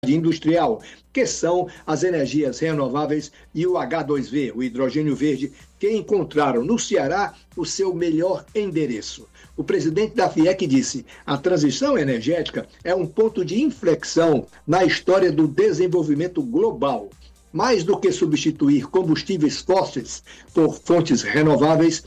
industrial, que são as energias renováveis e o H2V, o hidrogênio verde, que encontraram no Ceará o seu melhor endereço. O presidente da FIEC disse: a transição energética é um ponto de inflexão na história do desenvolvimento global. Mais do que substituir combustíveis fósseis por fontes renováveis,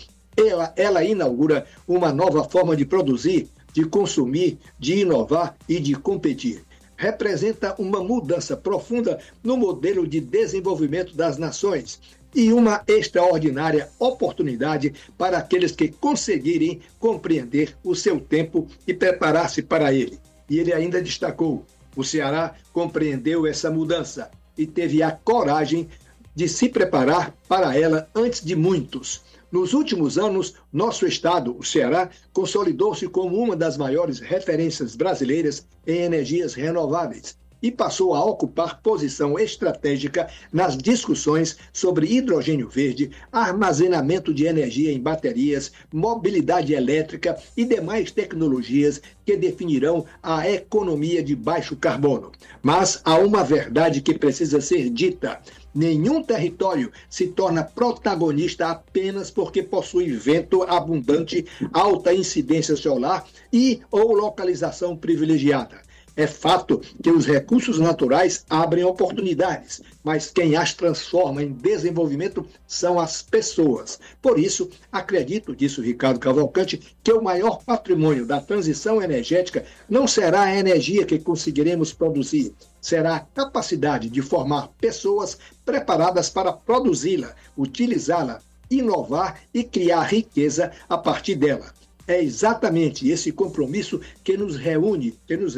ela inaugura uma nova forma de produzir, de consumir, de inovar e de competir. Representa uma mudança profunda no modelo de desenvolvimento das nações e uma extraordinária oportunidade para aqueles que conseguirem compreender o seu tempo e preparar-se para ele. E ele ainda destacou: o Ceará compreendeu essa mudança e teve a coragem de se preparar para ela antes de muitos. Nos últimos anos, nosso estado, o Ceará, consolidou-se como uma das maiores referências brasileiras em energias renováveis e passou a ocupar posição estratégica nas discussões sobre hidrogênio verde, armazenamento de energia em baterias, mobilidade elétrica e demais tecnologias que definirão a economia de baixo carbono. Mas há uma verdade que precisa ser dita: nenhum território se torna protagonista apenas porque possui vento abundante, alta incidência solar ou localização privilegiada. É fato que os recursos naturais abrem oportunidades, mas quem as transforma em desenvolvimento são as pessoas. Por isso, acredito, disse o Ricardo Cavalcante, que o maior patrimônio da transição energética não será a energia que conseguiremos produzir, será a capacidade de formar pessoas preparadas para produzi-la, utilizá-la, inovar e criar riqueza a partir dela. É exatamente esse compromisso que nos reúne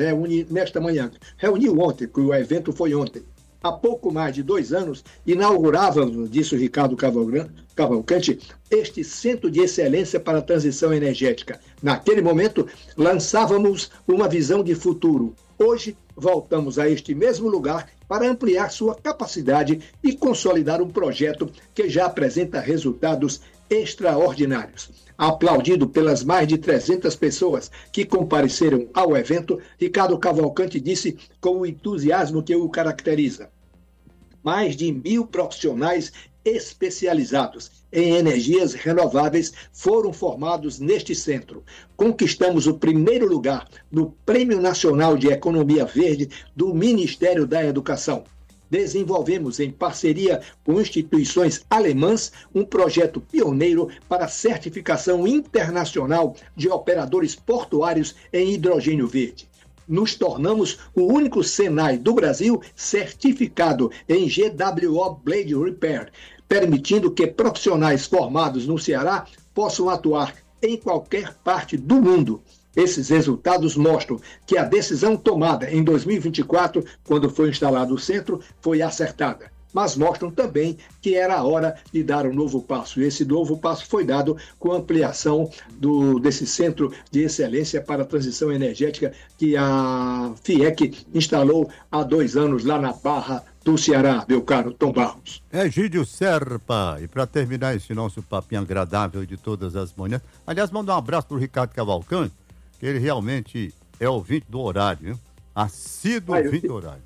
nesta manhã. Reuniu ontem, que o evento foi ontem. Há pouco mais de 2 anos, inaugurávamos, disse o Ricardo Cavalcante, este Centro de Excelência para a Transição Energética. Naquele momento, lançávamos uma visão de futuro. Hoje, voltamos a este mesmo lugar para ampliar sua capacidade e consolidar um projeto que já apresenta resultados extraordinários. Aplaudido pelas mais de 300 pessoas que compareceram ao evento, Ricardo Cavalcante disse com o entusiasmo que o caracteriza: mais de 1.000 profissionais especializados em energias renováveis foram formados neste centro. Conquistamos o primeiro lugar no Prêmio Nacional de Economia Verde do Ministério da Educação. Desenvolvemos, em parceria com instituições alemãs, um projeto pioneiro para certificação internacional de operadores portuários em hidrogênio verde. Nos tornamos o único SENAI do Brasil certificado em GWO Blade Repair, permitindo que profissionais formados no Ceará possam atuar em qualquer parte do mundo. Esses resultados mostram que a decisão tomada em 2024, quando foi instalado o centro, foi acertada. Mas mostram também que era a hora de dar um novo passo. E esse novo passo foi dado com a ampliação desse Centro de Excelência para a Transição Energética que a FIEC instalou há 2 anos lá na Barra do Ceará, meu caro Tom Barros. Egídio Serpa, e para terminar esse nosso papinho agradável de todas as manhãs, aliás, mandar um abraço para o Ricardo Cavalcante, que ele realmente é ouvinte do horário, viu? Assíduo ouvinte do horário.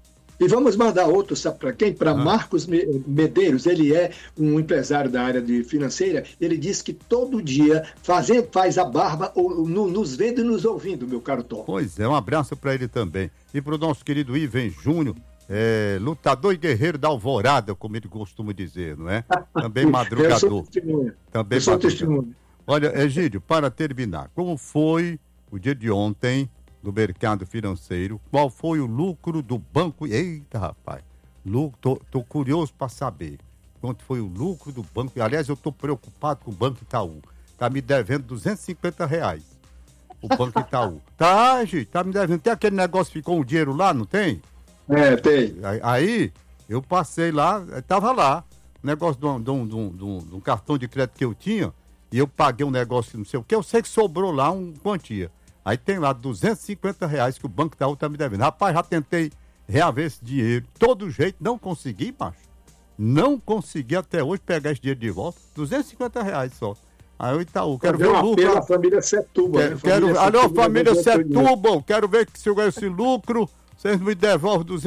E vamos mandar outro, sabe para quem? Para Marcos Medeiros. Ele é um empresário da área financeira. Ele diz que todo dia faz a barba nos vendo e nos ouvindo, meu caro Tom. Pois é, um abraço para ele também. E para o nosso querido Ivan Júnior, lutador e guerreiro da alvorada, como ele costuma dizer, não é? Também madrugador. Eu sou testemunha. Também madrugador. Olha, Egídio, para terminar, como foi o dia de ontem do mercado financeiro? Qual foi o lucro do banco? Eita, rapaz, tô curioso para saber quanto foi o lucro do banco. Aliás, eu tô preocupado com o Banco Itaú. Tá me devendo R$250. O Banco Itaú. Tá, gente, tá me devendo. Tem aquele negócio que ficou o dinheiro lá, não tem? Tem. Aí, eu passei lá, tava lá, negócio de um cartão de crédito que eu tinha, e eu paguei um negócio, não sei o que, eu sei que sobrou lá uma quantia. Aí tem lá R$250 que o Banco Itaú tá me devendo. Rapaz, já tentei reaver esse dinheiro. Todo jeito, não consegui, macho. Não consegui até hoje pegar esse dinheiro de volta. R$250 só. Aí o Itaú, quero ver o lucro. Pela família Setúbal. Alô, família Setúbal, quero ver se esse lucro Vocês me devolvem 200